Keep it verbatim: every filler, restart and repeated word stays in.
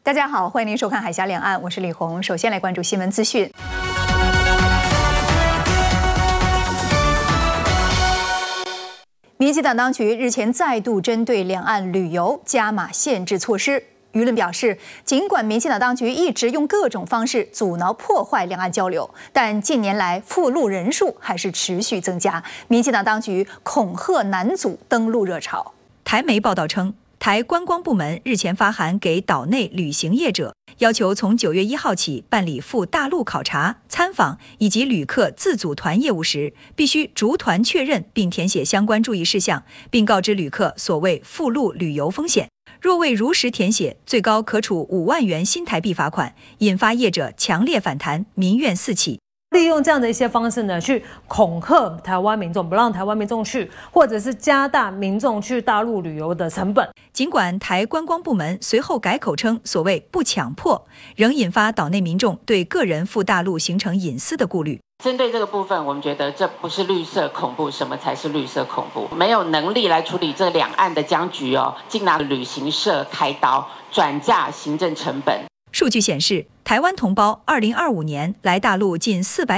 大家好，欢迎您收看《海峡两岸》，我是李红。首先来关注新闻资讯。民进党当局日前再度针对两岸旅游加码限制措施。舆论表示，尽管民进党当局一直用各种方式阻挠破坏两岸交流，但近年来赴陆人数还是持续增加。民进党当局恐吓难阻登陆热潮。 台媒报道称，台观光部门日前发函给岛内旅行业者，要求从九月一号起办理赴大陆考察、参访以及旅客自组团业务时，必须逐团确认并填写相关注意事项，并告知旅客所谓赴陆旅游风险。若未如实填写，最高可处五万元新台币罚款，引发业者强烈反弹，民怨四起。 利用这样的一些方式呢，去恐吓台湾民众，不让台湾民众去，或者是加大民众去大陆旅游的成本。 尽管台观光部门随后改口称所谓不强迫，仍引发岛内民众对个人赴大陆行程隐私的顾虑。 针对这个部分，我们觉得这不是绿色恐怖，什么才是绿色恐怖？没有能力来处理这两岸的僵局哦，竟拿旅行社开刀，转嫁行政成本。 数据显示，台湾同胞二零二五年来大陆近四百